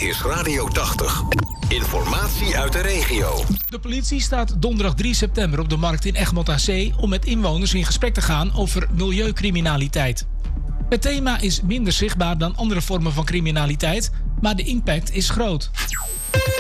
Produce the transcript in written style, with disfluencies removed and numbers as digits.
is Radio 80. Informatie uit de regio. De politie staat donderdag 3 september op de markt in Egmond aan Zee om met inwoners in gesprek te gaan over milieucriminaliteit. Het thema is minder zichtbaar dan andere vormen van criminaliteit, maar de impact is groot.